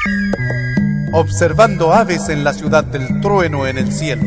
Observando aves en la ciudad del trueno en el cielo.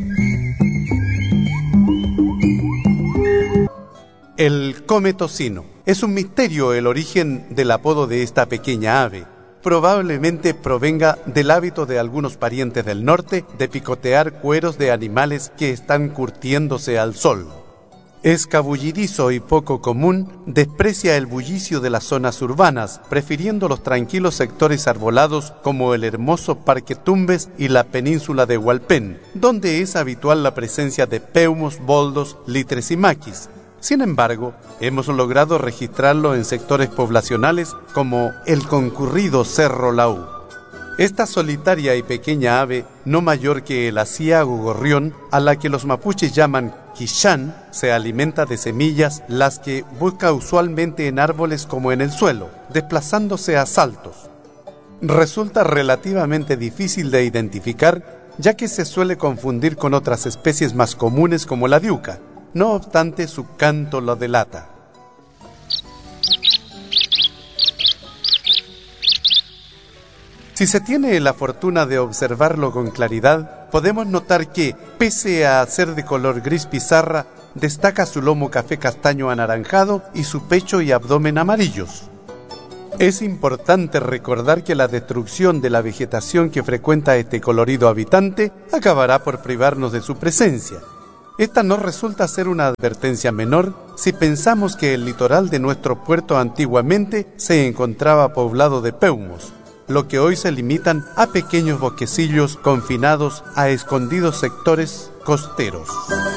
El cometocino. Es un misterio el origen del apodo de esta pequeña ave. Probablemente provenga del hábito de algunos parientes del norte de picotear cueros de animales que están curtiéndose al sol. Escabullidizo y poco común, desprecia el bullicio de las zonas urbanas, prefiriendo los tranquilos sectores arbolados como el hermoso Parque Tumbes y la península de Hualpén, donde es habitual la presencia de peumos, boldos, litres y maquis. Sin embargo, hemos logrado registrarlo en sectores poblacionales como el concurrido Cerro Laú. Esta solitaria y pequeña ave, no mayor que el aciago gorrión, a la que los mapuches llaman quixán, se alimenta de semillas, las que busca usualmente en árboles como en el suelo, desplazándose a saltos. Resulta relativamente difícil de identificar, ya que se suele confundir con otras especies más comunes como la diuca. No obstante, su canto lo delata. Si se tiene la fortuna de observarlo con claridad, podemos notar que, pese a ser de color gris pizarra, destaca su lomo café castaño anaranjado y su pecho y abdomen amarillos. Es importante recordar que la destrucción de la vegetación que frecuenta este colorido habitante acabará por privarnos de su presencia. Esta no resulta ser una advertencia menor si pensamos que el litoral de nuestro puerto antiguamente se encontraba poblado de peumos, lo que hoy se limitan a pequeños bosquecillos confinados a escondidos sectores costeros.